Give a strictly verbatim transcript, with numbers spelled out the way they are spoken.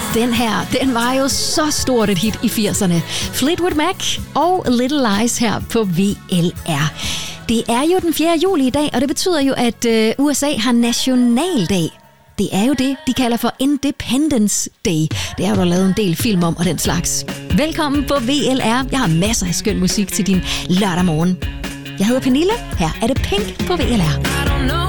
Den her, den var jo så stort et hit i firserne. Fleetwood Mac og Little Lies her på V L R. Det er jo den fjerde juli i dag, og det betyder jo, at øh, U S A har nationaldag. Det er jo det, de kalder for Independence Day. Det er jo der lavet en del film om og den slags. Velkommen på V L R. Jeg har masser af skøn musik til din lørdag morgen. Jeg hedder Pernille. Her er det Pink på V L R.